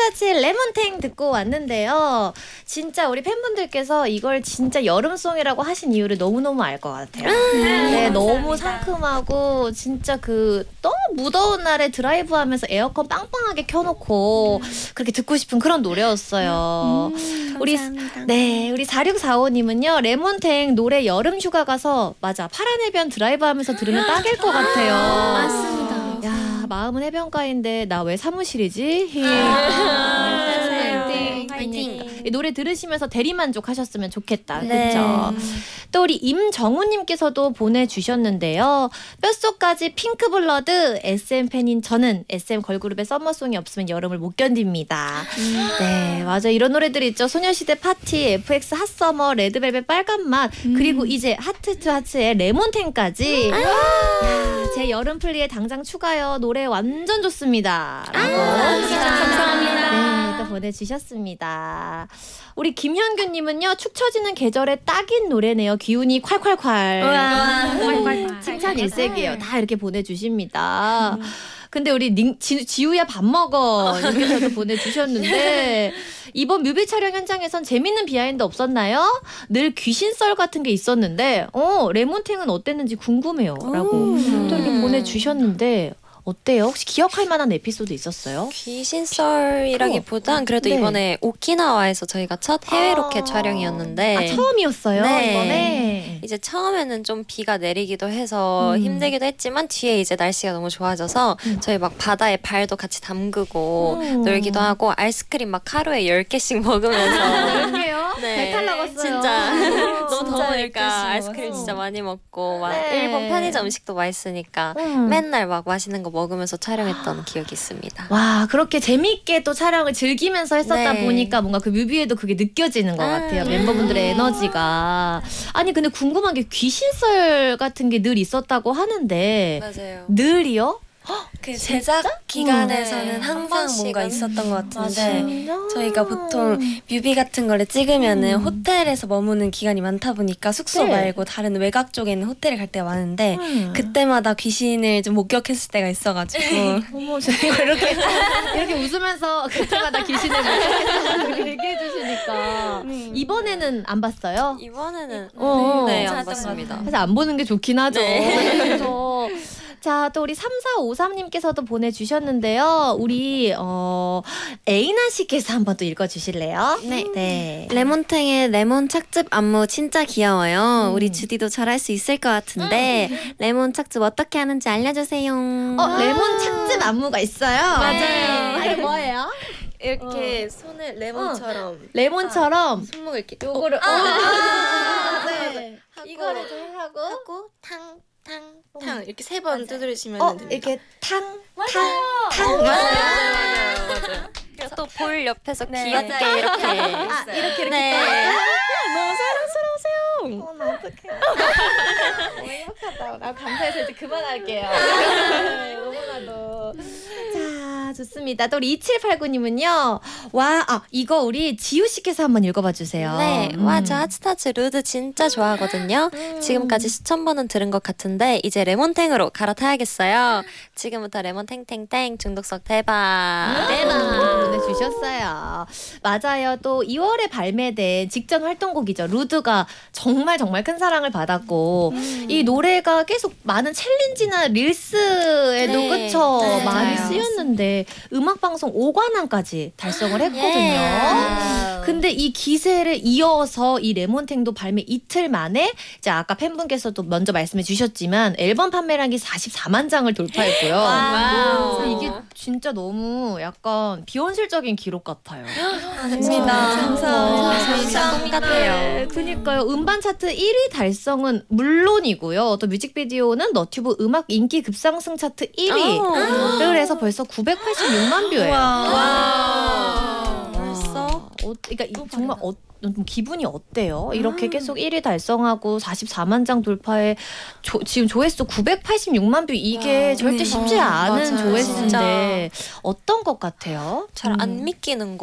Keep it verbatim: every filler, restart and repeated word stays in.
하츠하츠의 레몬탱 듣고 왔는데요. 진짜 우리 팬분들께서 이걸 진짜 여름송이라고 하신 이유를 너무너무 알 것 같아요. 음, 네, 너무 상큼하고 진짜 그 너무 무더운 날에 드라이브하면서 에어컨 빵빵하게 켜놓고 음. 그렇게 듣고 싶은 그런 노래였어요. 음, 우리 네, 우리 사육사오님은요. 레몬탱 노래 여름 휴가 가서 맞아 파란 해변 드라이브하면서 들으면 딱일 것 같아요. 맞습니다. 야, 마음은 해변가인데 나 왜 사무실이지? 파이팅. 파이팅. 이 노래 들으시면서 대리만족하셨으면 좋겠다. 네. 그렇죠? 또 우리 임정우님께서도 보내주셨는데요. 뼛속까지 핑크블러드 에스엠 팬인 저는 에스엠 걸그룹의 썸머송이 없으면 여름을 못 견딥니다. 음. 네, 맞아. 이런 노래들 있죠. 소녀시대 파티, 에프엑스 핫서머, 레드벨벳 빨간맛, 음. 그리고 이제 하트 투 하츠의 레몬탱까지. 아. 야, 제 여름 플리에 당장 추가요. 노래 완전 좋습니다. 라고. 아, 감사합니다. 네, 또 보내주셨습니다. 우리 김현규님은요. 축 처지는 계절에 딱인 노래네요. 기운이 콸콸콸. 칭찬 일색이에요. 다 이렇게 보내주십니다. 음. 근데 우리 닝, 지, 지우야 밥 먹어 님께서도 보내주셨는데 이번 뮤비 촬영 현장에선 재밌는 비하인드 없었나요? 늘 귀신썰 같은 게 있었는데 어 레몬탱은 어땠는지 궁금해요 라고 또 이렇게 보내주셨는데 어때요? 혹시 기억할 만한 에피소드 있었어요? 귀신썰이라기보단 그래도 네. 이번에 오키나와에서 저희가 첫 해외 로켓 아 촬영이었는데 아, 처음이었어요? 네. 이번에? 이제 처음에는 좀 비가 내리기도 해서 음. 힘들기도 했지만 뒤에 이제 날씨가 너무 좋아져서 음. 저희 막 바다에 발도 같이 담그고 음. 놀기도 하고 아이스크림 막 하루에 열 개씩 먹으면서 열 개요? 네. 배탈 나갔어요. 진짜 너무 더우니까 아이스크림 진짜 많이 먹고 막 네. 일본 편의점 음식도 맛있으니까 음. 맨날 막 맛있는 거 먹으면서 촬영했던 기억이 있습니다. 와, 그렇게 재미있게 또 촬영을 즐기면서 했었다 네. 보니까 뭔가 그 뮤비에도 그게 느껴지는 것 같아요. 음. 멤버분들의 에너지가. 아니 근데 궁금한 게 귀신썰 같은 게 늘 있었다고 하는데 맞아요. 늘이요? 그 제작 기간에서는 음. 항상 뭔가 있었던 것 같은데 맞아. 저희가 보통 뮤비 같은 거를 찍으면은 음. 호텔에서 머무는 기간이 많다 보니까 숙소 네. 말고 다른 외곽 쪽에 있는 호텔에 갈 때가 많은데 음. 그때마다 귀신을 좀 목격했을 때가 있어가지고 어머 제가 이렇게 이렇게 웃으면서 그때마다 귀신을 목격했다고 얘기해 주시니까 음. 이번에는 안 봤어요? 이번에는 어. 네, 안 봤습니다. 사실 안 보는 게 좋긴 하죠. 네. 그래서 자, 또 우리 삼사오삼님께서도 보내주셨는데요. 우리 어, 에이나 씨께서 한번 또 읽어주실래요? 네. 네. 레몬탱의 레몬 착즙 안무 진짜 귀여워요. 음. 우리 주디도 잘할 수 있을 것 같은데 음. 레몬 착즙 어떻게 하는지 알려주세요. 어, 레몬 착즙 안무가 있어요? 맞아요. 아, 이게 뭐예요? 이렇게 어. 손을 레몬처럼 어. 레몬처럼 아, 손목을 이렇게 요거를 아, 아, 네. 하고, 이거를 좀 하고 하고 탕 탕, 탕 이렇게 세 번 두드리시면 어, 됩니다. 이렇게 탕, 맞아요. 탕, 탕. 어, 맞아요. 맞아요. 맞아요. 그래서 또 볼 옆에서 네. 귀엽게 맞아요. 이렇게 아, 이렇게 이렇게 네. 너무 사랑스러우세요. 어, 나 어떡해. 너무 행복하다. 나 감사해서 이제 그만할게요. 너무나도. 자, 좋습니다. 또 우리 이칠팔구님은요. 와, 아, 이거 우리 지우 씨께서 한번 읽어봐 주세요. 네, 음. 와, 저 하츠타츠 루드 진짜 좋아하거든요. 음. 지금까지 수천 번은 들은 것 같은데 이제 레몬탱으로 갈아타야겠어요. 지금부터 레몬탱탱탱 중독성 대박. 대박 보내주셨어요. 맞아요. 또 이월에 발매된 직전 활동곡이죠. 루드가 정말 정말 큰 사랑을 받았고 음. 이 노래가 계속 많은 챌린지나 릴스에도 네. 그쵸 네. 많이 맞아요. 쓰였는데 음악방송 오 관왕까지 달성을 했거든요. 예. 근데 이 기세를 이어서 이 레몬탱도 발매 이틀 만에 이제 아까 팬분께서도 먼저 말씀해 주셨지만 앨범 판매량이 사십사만 장을 돌파했고요. 와우. 이게 진짜 너무 약간 비현실적인 기록 같아요. 아닙니다. 감사합니다. 진짜 꿈 같아요. 네, 그니까요. 음반 차트 일 위 달성은 물론이고요. 또 뮤직비디오는 너튜브 음악 인기 급상승 차트 일 위를 해서 벌써 구백팔십육만 뷰예요. 와. 벌써? 어, 그러니까 이, 정말 어, 좀 기분이 어때요? 이렇게 계속 일 위 달성하고 사십사만 장 돌파에 조, 지금 조회수 구백팔십육만 뷰 이게 와, 절대 네. 쉽지 않은 맞아요. 조회수인데 어떤 것 같아요? 잘 안 음. 믿기는 거.